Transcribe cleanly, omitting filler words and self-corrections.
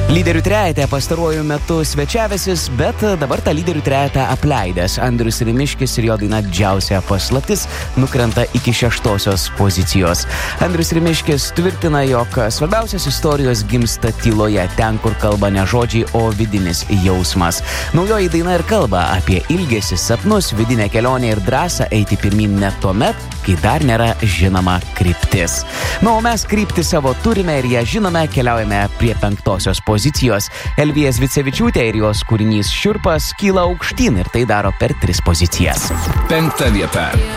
Lyderių trejetą pastaruoju metu svečiavęsis, bet dabar tą lyderių trejetą apleidęs. Andrius Rimiškis ir jo daina Didžiausia paslaptis nukrenta iki 6 pozicijos. Andrius Rimiškis tvirtina, jog svarbiausios istorijos gimsta tyloje, ten, kur kalba ne žodžiai, o vidinis jausmas. Naujoji daina ir kalba apie ilgesį, sapnus, vidinę kelionę ir drąsą eiti pirmyn net tuomet, kai dar nėra žinoma kryptis. O mes kryptį savo turime ir ją žinome, keliaujame prie 5 pozicijos. Elvija Zvicevičiūtė ir jos kūrinys Šiurpas kyla aukštyn ir tai daro per 3 pozicijas. 5 vieta.